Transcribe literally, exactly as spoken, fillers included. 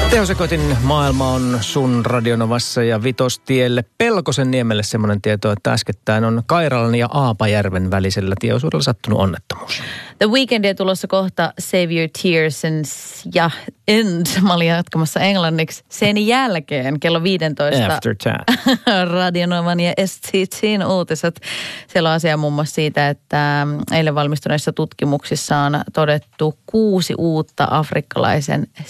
Tehosekoitin maailma on sun Radionovassa ja Vitostielle Pelkosen niemelle semmoinen tieto, että äskettäin on Kairalan ja Aapajärven välisellä tieosuudella sattunut onnettomuus. The Weekendia tulossa kohta Save Your Tears and, ja End. Mä olin jatkamassa englanniksi sen jälkeen kello viisitoista. After that. Radionovan ja S T T:n uutiset. Siellä on asia muun muassa siitä, että eilen valmistuneissa tutkimuksissa on todettu kuusi uutta afrikkalaisen